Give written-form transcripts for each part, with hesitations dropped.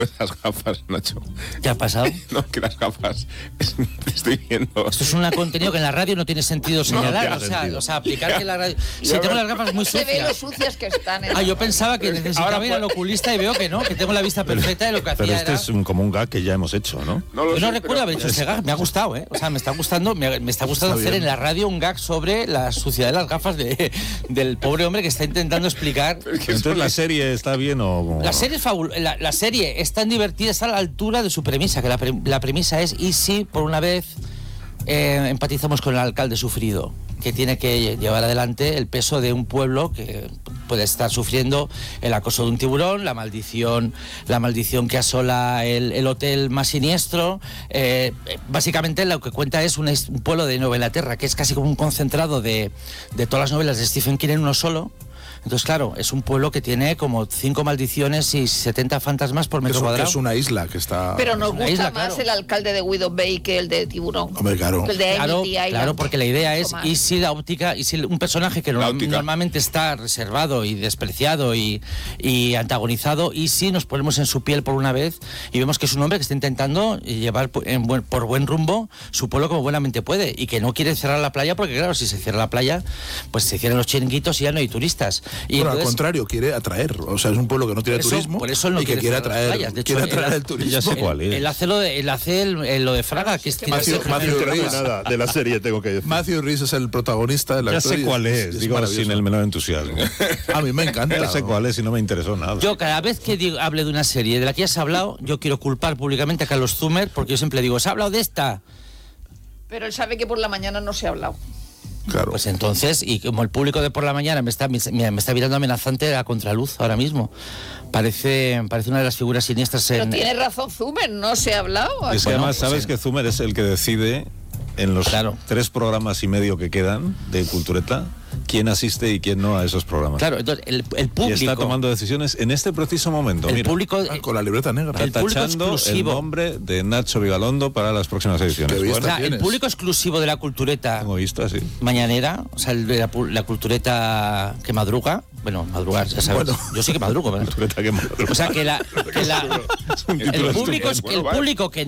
Las gafas, Nacho. ¿Qué ha pasado? No, que las gafas. Te estoy viendo. Esto es un contenido que en la radio no tiene sentido señalar. O sea, aplicar que la radio. Si tengo las gafas muy Se ve lo sucias. sucias que están. Yo pensaba que necesitaba ir al oculista y veo que no, que tengo la vista perfecta de lo que Pero hacía. este es como un gag que ya hemos hecho, ¿no? No Yo no recuerdo haber hecho ese gag, me ha gustado, ¿eh? O sea, me está gustando hacer en la radio un gag sobre la suciedad de las gafas del pobre hombre que está intentando explicar. Entonces, ¿la serie está bien o...? La serie es la serie es tan divertida, está a la altura de su premisa, que la premisa es: ¿y si por una vez empatizamos con el alcalde sufrido, que tiene que llevar adelante el peso de un pueblo que puede estar sufriendo el acoso de un tiburón, la maldición que asola el hotel más siniestro? Básicamente lo que cuenta es un pueblo de Nueva Inglaterra, que es casi como un concentrado de todas las novelas de Stephen King en uno solo. Entonces, claro, es un pueblo que tiene como 5 maldiciones y 70 fantasmas por metro cuadrado. Es una isla que está... Pero nos gusta isla, más claro. el alcalde de Widow Bay que el de Tiburón. Hombre, claro. Que el de Amity Island. Claro, porque la idea es: Tomás. y si un personaje que normalmente está reservado y despreciado y antagonizado, y si nos ponemos en su piel por una vez y vemos que es un hombre que está intentando llevar por buen rumbo su pueblo como buenamente puede, y que no quiere cerrar la playa, porque claro, si se cierra la playa, pues se cierran los chiringuitos y ya no hay turistas. Y Bueno, entonces, al contrario, quiere atraer. O sea, es un pueblo que no tiene turismo por eso él no y que quiere cerrar las atraer, playas. De hecho, quiere atraer el turismo. Ya sé cuál es. Él hace lo de Fraga, que es que Matthew Rhys. Nada de la serie, tengo que decir. Matthew Rhys es el protagonista de la Ya actor sé y cuál es, digo maravilloso. sin el menor entusiasmo. A mí me encanta. Ya sé cuál es y no me interesó nada. Yo cada vez que hable de una serie de la que ya se ha hablado, yo quiero culpar públicamente a Carlos Zumer, porque yo siempre digo: ¿se ha hablado de esta? Pero él sabe que por la mañana no se ha hablado. Claro. Pues entonces, y como el público de por la mañana me está mirando amenazante a contraluz ahora mismo, parece una de las figuras siniestras Pero tiene razón Zumer, no se ha hablado. Es que además sabes que Zumer es el que decide en los 3 programas y medio que quedan de Cultureta quién asiste y quién no a esos programas. Claro, entonces el público... Y está tomando decisiones en este preciso momento. El mira, público... con la libreta negra. Está tachando el nombre de Nacho Vigalondo para las próximas ediciones. O sea, el público exclusivo de la Cultureta Tengo vista, sí. mañanera, o sea, la Cultureta que madruga, bueno, madrugar, ya sabes, yo sí que madrugo, ¿verdad? Cultureta que madruga. O sea, el público que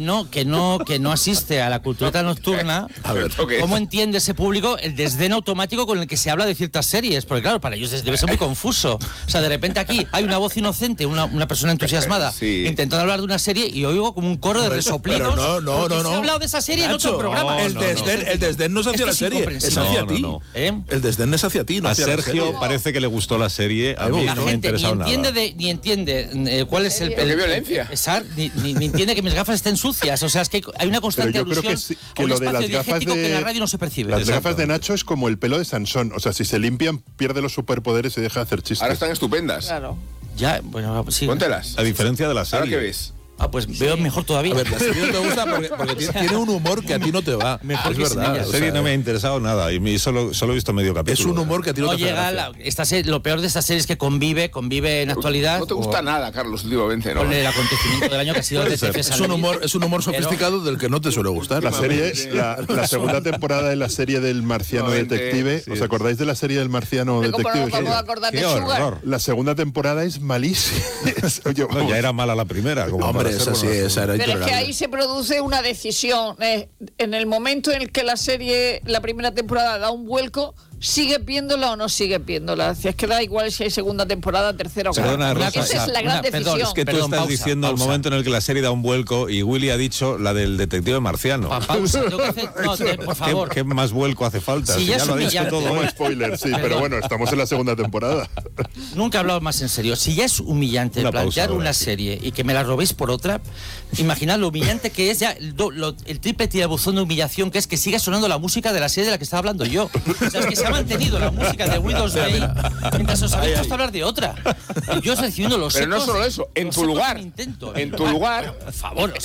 no asiste a la Cultureta nocturna, A ver, ¿cómo entiende ese público el desdén automático con el que se habla de ciertas series? Porque claro, para ellos debe ser muy confuso. O sea, de repente aquí hay una voz inocente, una persona entusiasmada, intentando hablar de una serie, y oigo como un coro de resoplidos. Pero no. Se ha hablado de esa serie Nacho, en otro programa. El desdén no es hacia la serie, es hacia ti. El desdén es hacia ti, no A hacia la Sergio serie. parece que le gustó la serie, a mí La no me ha gente interesado nada. ni entiende cuál es el... ¿Qué violencia? Ni entiende que mis gafas estén sucias. O sea, es que hay una constante Pero yo creo alusión que a un lo de espacio las gafas diegético de- que en la radio no se percibe. Las gafas de Nacho es como el pelo de Sansón. O sea, si se limpian, pierde los superpoderes y deja de hacer chistes. Ahora están estupendas. Claro. Ya, bueno, sí. Póntelas. A diferencia de la ¿Ahora serie. qué ves? Pues veo mejor todavía. A ver, la serie no te gusta porque tiene un humor que a ti no te va. Mejor Es que sin verdad. ella. La serie no me ha interesado nada y solo he visto medio capítulo. Es un humor que a ti no No te hace llega gracia. lo peor de esta serie es que convive en actualidad. No te gusta nada, Carlos, últimamente, ¿no? Con el acontecimiento del año que ha sido el DCF Es un humor sofisticado del que no te suele gustar. La serie, la segunda temporada de la serie del Marciano Detective. ¿Os acordáis de la serie del Marciano ¿Cómo no Detective? nos vamos a acordar de Qué Sugar? horror. La segunda temporada es malísima. Oye, No, ya era mala la primera. Como Hombre, para ser esa sí, buena. esa era Pero es que intolerable. ahí se produce una decisión. En el momento en el que la primera temporada da un vuelco, ¿sigues viéndola o no sigues viéndola? Si es que da igual si hay segunda temporada, tercera o Perdona, cuarta. Rosa, Esa es la gran decisión. Es que tú Perdón, estás pausa, diciendo el pausa. momento en el que la serie da un vuelco y Willy ha dicho la del detective marciano. Pausa, tengo que hacer- no, por favor. ¿Qué más vuelco hace falta? Si Si ya ya es lo ha dicho humillante. todo. como spoiler, sí, pero bueno, estamos en la segunda temporada. Nunca he hablado más en serio. Si ya es humillante Una plantear pausa, una ahora. serie y que me la robéis por otra, imaginad lo humillante que es ya el triple tirabuzón de humillación que es que siga sonando la música de la serie de la que estaba hablando yo. O sea, es que se ha mantenido la música de Windows Day mientras os habéis puesto a hablar de otra. Y yo estoy recibiendo los Pero no ecos- solo eso, en los tu ecos lugar. de mi intento. En tu lugar. Por favor,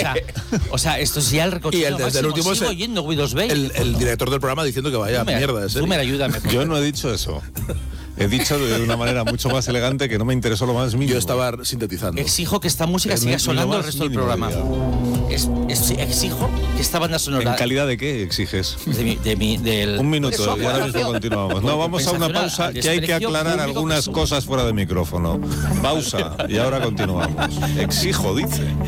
o sea, esto es ya el Y recogido el desde el máximo. último es Sigo oyendo Windows Bay. el director del programa diciendo que vaya mierda de serie. Zumer, ayúdame. Yo no he dicho eso. He dicho de una manera mucho más elegante que no me interesó lo más mínimo. Yo estaba sintetizando. Exijo que esta música siga sonando el resto del programa. Exijo que esta banda sonora... ¿En calidad de qué exiges? Del... Un minuto, y ahora mismo continuamos. No, vamos a una pausa, que hay que aclarar algunas cosas fuera de micrófono. Pausa, y ahora continuamos. Exijo, dice.